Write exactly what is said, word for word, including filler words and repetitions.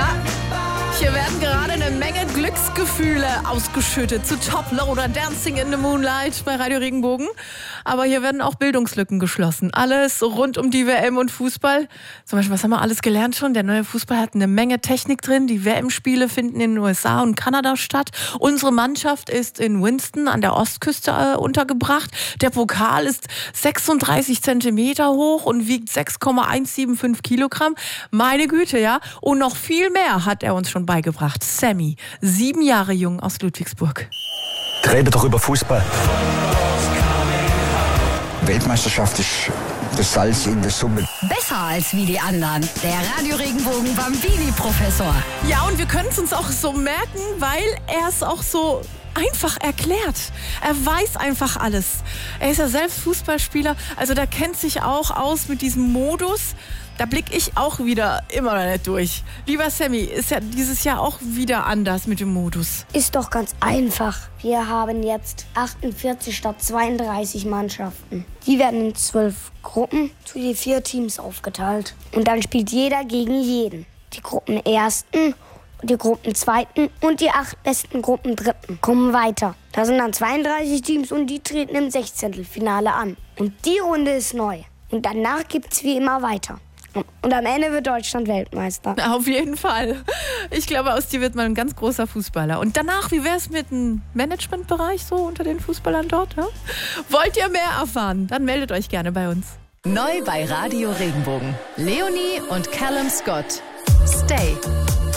Hier werden gerade eine Menge Glücksgefühle ausgeschüttet zu Top Loader, Dancing in the Moonlight bei Radio Regenbogen. Aber hier werden auch Bildungslücken geschlossen. Alles rund um die W M und Fußball. Zum Beispiel, was haben wir alles gelernt schon? Der neue Fußball hat eine Menge Technik drin. Die W M-Spiele finden in den U S A und Kanada statt. Unsere Mannschaft ist in Winston an der Ostküste äh, untergebracht. Der Pokal ist sechsunddreißig Zentimeter hoch und wiegt sechs Komma hundertfünfundsiebzig Kilogramm. Meine Güte, ja. Und noch viel mehr hat er uns schon beigebracht. Sammy, sieben Jahre jung aus Ludwigsburg. Rede doch über Fußball. Weltmeisterschaft ist das Salz in der Suppe. Besser als wie die anderen. Der Radio Regenbogen Bambini-Professor. Ja, und wir können es uns auch so merken, weil er es auch so einfach erklärt. Er weiß einfach alles. Er ist ja selbst Fußballspieler, also der kennt sich auch aus mit diesem Modus. Da blicke ich auch wieder immer noch nicht durch. Lieber Sammy, ist ja dieses Jahr auch wieder anders mit dem Modus. Ist doch ganz einfach. Wir haben jetzt achtundvierzig statt zweiunddreißig Mannschaften. Die werden in zwölf Gruppen zu je vier Teams aufgeteilt. Und dann spielt jeder gegen jeden. Die Gruppenersten, die Gruppenzweiten und die acht besten Gruppendritten kommen weiter. Da sind dann zweiunddreißig Teams und die treten im Sechzehntelfinale an. Und die Runde ist neu. Und danach gibt's wie immer weiter. Und am Ende wird Deutschland Weltmeister. Auf jeden Fall. Ich glaube, aus dir wird man ein ganz großer Fußballer. Und danach, wie wäre es mit dem Managementbereich so unter den Fußballern dort? Ja? Wollt ihr mehr erfahren? Dann meldet euch gerne bei uns. Neu bei Radio Regenbogen. Leonie und Callum Scott. Stay.